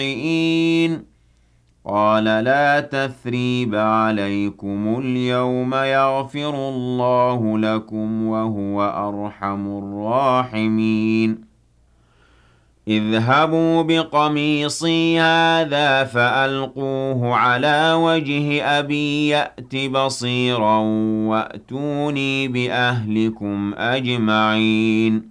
خاطئين قال لا تثريب عليكم اليوم يغفر الله لكم وهو أرحم الراحمين اذهبوا بقميصي هذا فألقوه على وجه أبي يأت بصيرا وأتوني بأهلكم أجمعين